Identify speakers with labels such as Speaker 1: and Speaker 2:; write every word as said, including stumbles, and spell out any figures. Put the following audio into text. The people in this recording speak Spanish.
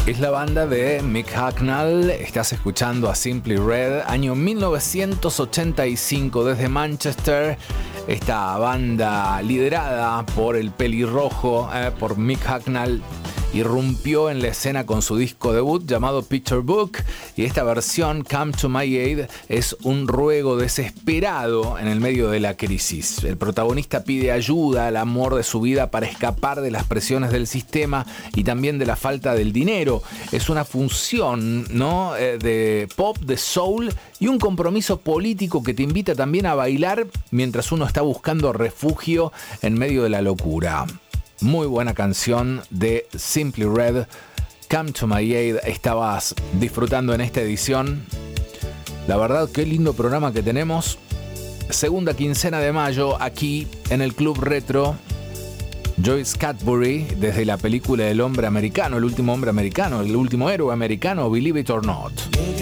Speaker 1: Es la banda de Mick Hucknall. Estás escuchando a Simply Red, año mil novecientos ochenta y cinco, desde Manchester. Esta banda liderada por el pelirrojo, eh, por Mick Hucknall, irrumpió en la escena con su disco debut llamado Picture Book, y esta versión, Come to My Aid, es un ruego desesperado en el medio de la crisis. El protagonista pide ayuda al amor de su vida para escapar de las presiones del sistema y también de la falta del dinero. Es una función, ¿no?, eh, de pop, de soul y un compromiso político que te invita también a bailar mientras uno está buscando refugio en medio de la locura. Muy buena canción de Simply Red, Come to My Aid. Estabas disfrutando en esta edición. La verdad, qué lindo programa que tenemos. Segunda quincena de mayo, aquí en el Club Retro. Joyce Cadbury, desde la película El hombre americano, el último hombre americano, el último héroe americano, Believe It or Not.